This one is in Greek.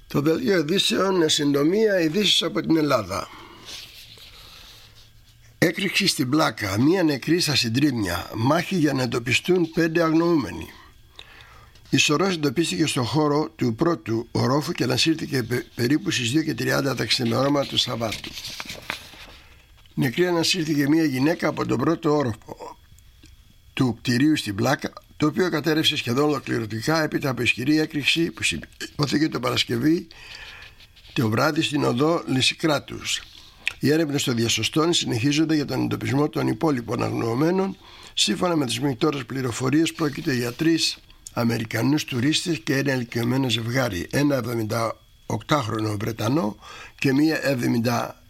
Το δελτίο ειδήσεων, συντομία, ειδήσεις από την Ελλάδα. Έκρηξη στην Πλάκα, μία νεκρή στα Συντρίμμια, μάχη για να εντοπιστούν 5 αγνοούμενοι. Η σωρός εντοπίστηκε στον χώρο του πρώτου ορόφου και ανασύρθηκε περίπου στις 2:30 τα ξημερώματα του Σαββάτου. Νεκρή ανασύρθηκε μία γυναίκα από τον πρώτο όροφο του κτηρίου στην Πλάκα, το οποίο κατέρευσε σχεδόν ολοκληρωτικά έπειτα από ισχυρή έκρηξη που υπόθηκε το Παρασκευή το βράδυ στην οδό Λυσικράτους. Οι έρευνες των διασωστών συνεχίζονται για τον εντοπισμό των υπόλοιπων αγνοωμένων. Σύμφωνα με τις μέχρι τώρα πληροφορίες, πρόκειται για 3 Αμερικανούς τουρίστες και ένα ηλικιωμένο ζευγάρι, ένα 78χρονο Βρετανό και μία